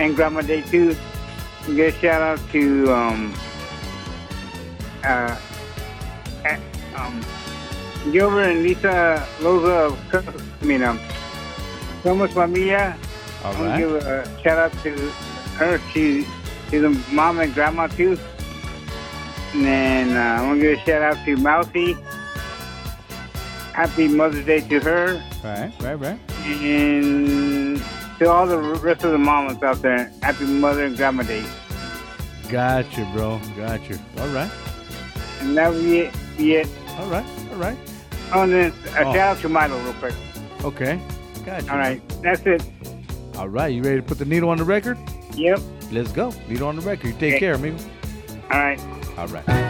and Grandma Day too. Give a shout out to uh, Gilbert and Lisa Loza of Somos Familia. All I want right. to give a shout out to her. She's a mom and grandma too. And then I want to give a shout out to Mousy. Happy Mother's Day to her. Right. And to all the rest of the mamas out there, happy Mother and Grandma Day. Gotcha, bro. Gotcha. All right. And that will be it. All right. Oh, and then a shout out to Milo real quick. Okay. Gotcha. All right, that's it. All right. You ready to put the needle on the record? Yep. Let's go. Needle on the record. You take care, amigo. All right. All right.